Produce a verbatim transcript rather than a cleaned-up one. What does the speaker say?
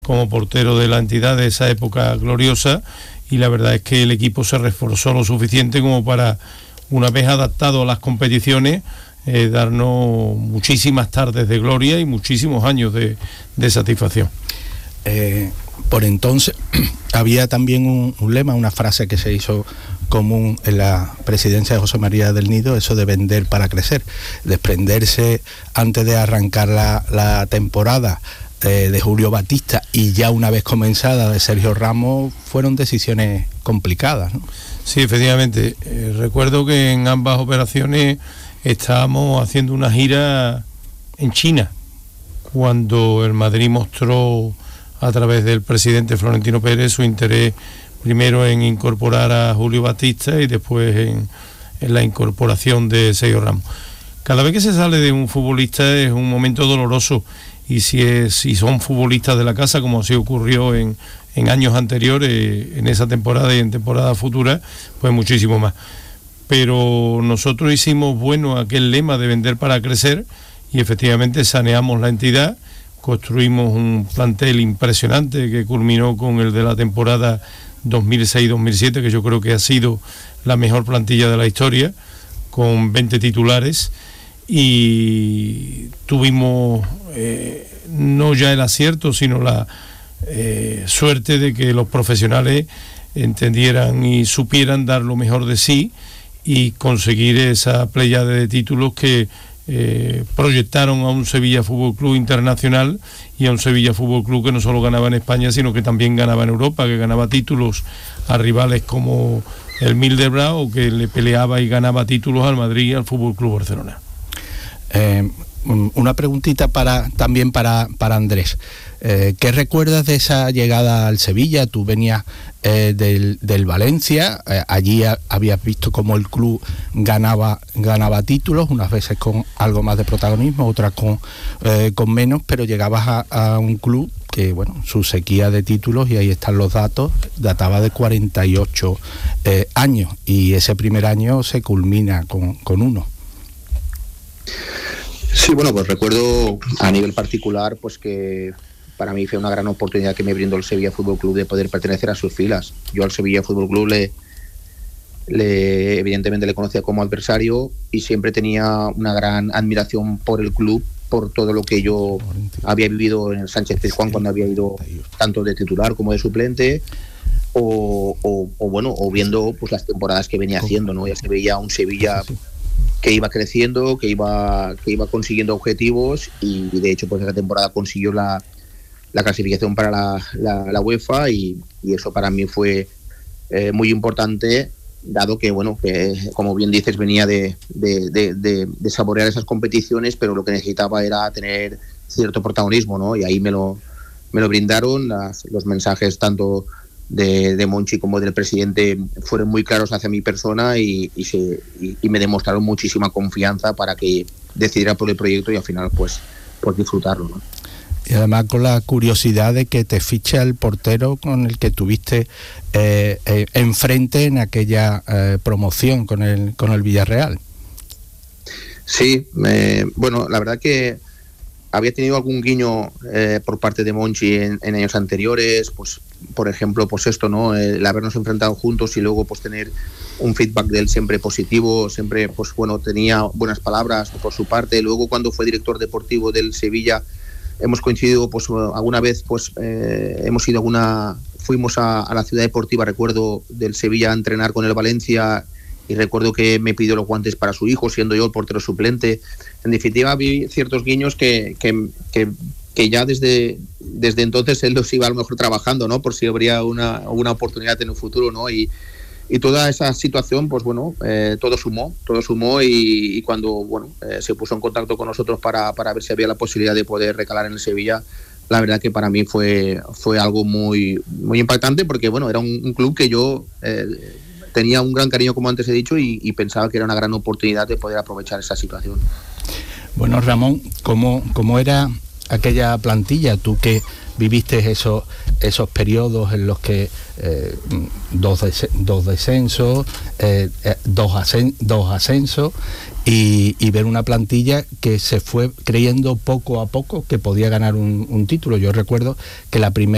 como portero de la entidad de esa época gloriosa, y la verdad es que el equipo se reforzó lo suficiente como para, una vez adaptado a las competiciones, eh, darnos muchísimas tardes de gloria y muchísimos años de, de satisfacción. Eh, por entonces había también un, un lema, una frase que se hizo común en la presidencia de José María del Nido, eso de vender para crecer, desprenderse antes de arrancar la, la temporada eh, de Julio Batista y ya una vez comenzada de Sergio Ramos, fueron decisiones complicadas, ¿no? Sí, efectivamente. Eh, recuerdo que en ambas operaciones estábamos haciendo una gira en China, cuando el Madrid mostró a través del presidente Florentino Pérez su interés primero en incorporar a Julio Batista y después en, en la incorporación de Sergio Ramos. Cada vez que se sale de un futbolista es un momento doloroso, y si, es, si son futbolistas de la casa, como así ocurrió en, en años anteriores, en esa temporada y en temporada futura, pues muchísimo más. Pero nosotros hicimos bueno aquel lema de vender para crecer, y efectivamente saneamos la entidad, construimos un plantel impresionante que culminó con el de la temporada dos mil seis dos mil siete, que yo creo que ha sido la mejor plantilla de la historia, con veinte titulares, y tuvimos eh, no ya el acierto, sino la eh, suerte de que los profesionales entendieran y supieran dar lo mejor de sí y conseguir esa pléyade de títulos que Eh, proyectaron a un Sevilla Fútbol Club internacional y a un Sevilla Fútbol Club que no solo ganaba en España, sino que también ganaba en Europa, que ganaba títulos a rivales como el Middlesbrough, o que le peleaba y ganaba títulos al Madrid y al Fútbol Club Barcelona. Eh, una preguntita para también para, para Andrés. Eh, ¿Qué recuerdas de esa llegada al Sevilla? Tú venías eh, del, del Valencia, eh, allí a, habías visto cómo el club ganaba ganaba títulos, unas veces con algo más de protagonismo, otras con, eh, con menos, pero llegabas a, a un club que, bueno, su sequía de títulos, y ahí están los datos, databa de cuarenta y ocho eh, años, y ese primer año se culmina con, con uno. Sí, bueno, pues recuerdo a nivel particular, pues que para mí fue una gran oportunidad que me brindó el Sevilla Fútbol Club de poder pertenecer a sus filas. Yo al Sevilla Fútbol Club le, le evidentemente le conocía como adversario, y siempre tenía una gran admiración por el club, por todo lo que yo había vivido en el Sánchez Pizjuán cuando había ido tanto de titular como de suplente, o, o, o bueno, o viendo pues las temporadas que venía haciendo, ¿no? Ya se veía un Sevilla que iba creciendo, que iba que iba consiguiendo objetivos, y de hecho pues esa temporada consiguió la, la clasificación para la, la, la UEFA, y, y eso para mí fue eh, muy importante, dado que, bueno, que como bien dices, venía de, de, de, de, de saborear esas competiciones, pero lo que necesitaba era tener cierto protagonismo, ¿no? Y ahí me lo, me lo brindaron. Las, los mensajes tanto de, de Monchi como del presidente fueron muy claros hacia mi persona, y, y, se, y, y me demostraron muchísima confianza para que decidiera por el proyecto y al final pues, pues disfrutarlo, ¿no? Y además con la curiosidad de que te ficha el portero con el que tuviste eh, eh, enfrente en aquella eh, promoción con el con el Villarreal. Sí, eh, bueno, la verdad que había tenido algún guiño eh, por parte de Monchi en, en años anteriores, pues por ejemplo, pues esto, ¿no? El habernos enfrentado juntos y luego pues tener un feedback de él siempre positivo, siempre pues bueno, tenía buenas palabras por su parte. Luego cuando fue director deportivo del Sevilla hemos coincidido pues alguna vez, pues eh, hemos ido alguna, fuimos a, a la ciudad deportiva, recuerdo, del Sevilla a entrenar con el Valencia, y recuerdo que me pidió los guantes para su hijo, siendo yo el portero suplente. En definitiva, vi ciertos guiños que, que, que, que ya desde, desde entonces él los iba a lo mejor trabajando, ¿no? Por si habría una, una oportunidad en un futuro, ¿no? Y, y toda esa situación, pues bueno, eh, todo sumó, todo sumó y, y cuando, bueno, eh, se puso en contacto con nosotros para, para ver si había la posibilidad de poder recalar en el Sevilla, la verdad que para mí fue, fue algo muy, muy impactante, porque bueno, era un, un club que yo eh, tenía un gran cariño, como antes he dicho, y, y pensaba que era una gran oportunidad de poder aprovechar esa situación. Bueno, Ramón, ¿cómo, cómo era aquella plantilla? Tú que viviste esos esos periodos en los que eh, dos, des, dos descensos, eh, eh, dos, ascen, dos ascensos, y, y ver una plantilla que se fue creyendo poco a poco que podía ganar un, un título. Yo recuerdo que la primera